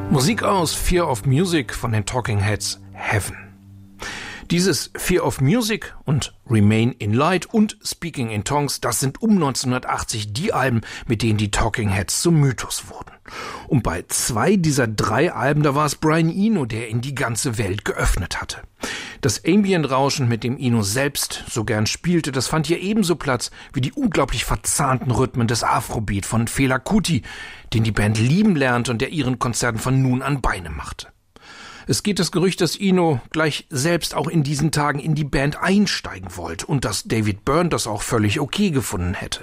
Musik aus Fear of Music von den Talking Heads, Heaven. Dieses Fear of Music und Remain in Light und Speaking in Tongues, das sind um 1980 die Alben, mit denen die Talking Heads zum Mythos wurden. Und bei 2 dieser 3 Alben, da war es Brian Eno, der in die ganze Welt geöffnet hatte. Das Ambient-Rauschen, mit dem Eno selbst so gern spielte, das fand hier ebenso Platz wie die unglaublich verzahnten Rhythmen des Afrobeat von Fela Kuti, den die Band lieben lernte und der ihren Konzerten von nun an Beine machte. Es geht das Gerücht, dass Eno gleich selbst auch in diesen Tagen in die Band einsteigen wollte und dass David Byrne das auch völlig okay gefunden hätte.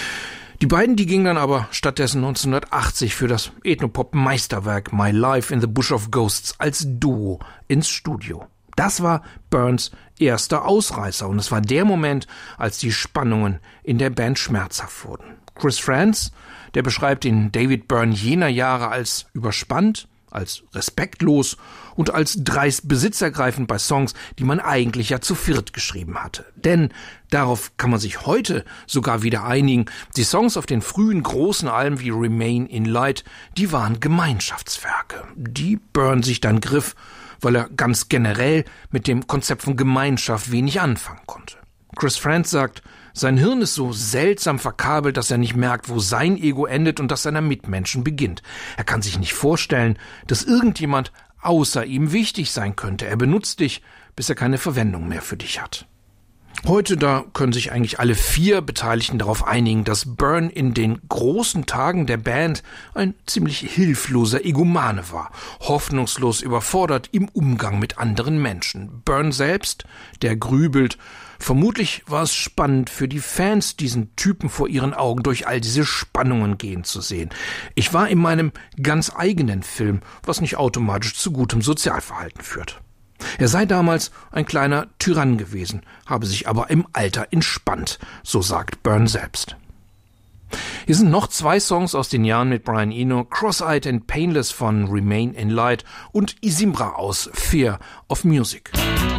Die beiden, die gingen dann aber stattdessen 1980 für das Ethnopop-Meisterwerk My Life in the Bush of Ghosts als Duo ins Studio. Das war Byrnes erster Ausreißer und es war der Moment, als die Spannungen in der Band schmerzhaft wurden. Chris Frantz, der beschreibt den David Byrne jener Jahre als überspannt, als respektlos und als dreist besitzergreifend bei Songs, die man eigentlich ja zu viert geschrieben hatte. Denn darauf kann man sich heute sogar wieder einigen, die Songs auf den frühen großen Alben wie Remain in Light, die waren Gemeinschaftswerke, die Byrne sich dann griff, weil er ganz generell mit dem Konzept von Gemeinschaft wenig anfangen konnte. Chris Frantz sagt, sein Hirn ist so seltsam verkabelt, dass er nicht merkt, wo sein Ego endet und das seiner Mitmenschen beginnt. Er kann sich nicht vorstellen, dass irgendjemand außer ihm wichtig sein könnte. Er benutzt dich, bis er keine Verwendung mehr für dich hat. Heute, da können sich eigentlich alle 4 Beteiligten darauf einigen, dass Byrne in den großen Tagen der Band ein ziemlich hilfloser Egomane war, hoffnungslos überfordert im Umgang mit anderen Menschen. Byrne selbst, der grübelt, vermutlich war es spannend für die Fans, diesen Typen vor ihren Augen durch all diese Spannungen gehen zu sehen. Ich war in meinem ganz eigenen Film, was nicht automatisch zu gutem Sozialverhalten führt. Er sei damals ein kleiner Tyrann gewesen, habe sich aber im Alter entspannt, so sagt Byrne selbst. Hier sind noch 2 Songs aus den Jahren mit Brian Eno, Cross-Eyed and Painless von Remain in Light und Isimbra aus Fear of Music.